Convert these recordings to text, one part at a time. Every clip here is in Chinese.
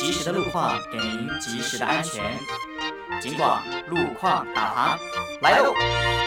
及时的路况，给您及时的安全。警广路况导航来喽！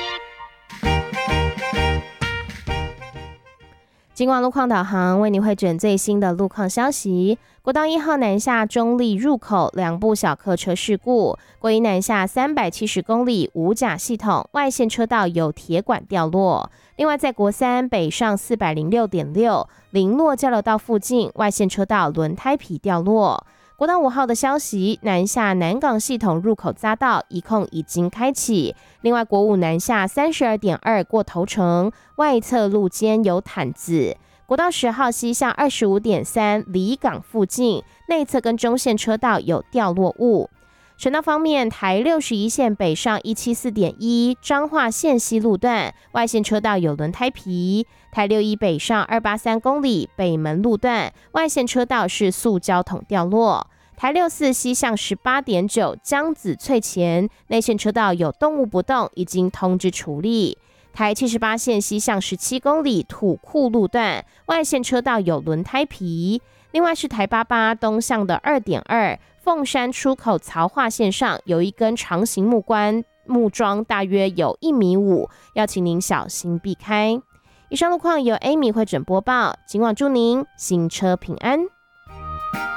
警广路况导航为您汇整最新的路况消息。国道1号南下中立入口2部小客车事故，国一南下370公里无甲系统外线车道有铁管掉落。另外在国3北上406.6林落交流道附近外线车道轮胎皮掉落。国道5号的消息，南下南港系统入口匝道一控已经开启。另外国5南下32.2过头城外侧路肩有毯子。国道10号西向25.3离港附近内侧跟中线车道有掉落物。省道方面，台61线北上174.1彰化线西路段外线车道有轮胎皮，台61北上283公里北门路段外线车道是塑胶桶掉落，台64西向18.9江子翠前内线车道有动物不动，已经通知处理。台78线西向17公里土库路段外线车道有轮胎皮。另外是台88东向的2.2凤山出口槽化线上有一根长形木桩，大约有1.5米，要请您小心避开。以上路况由 Amy 汇整播报，今晚祝您行车平安。